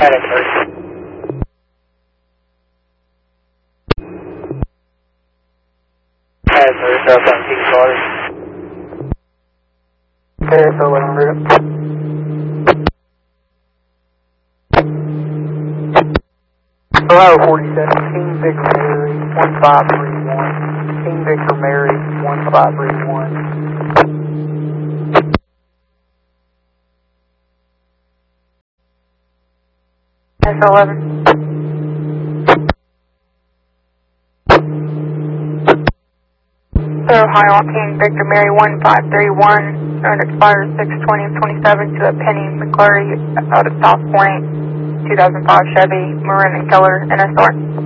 Ohio 47, King Victor Mary 1531. King Victor Mary 1531. S11. Ohio King Victor Mary 1531. Known expires 6/20/27 to a Penny McClary out of South Point. 2005 Chevy, maroon and color, NSR.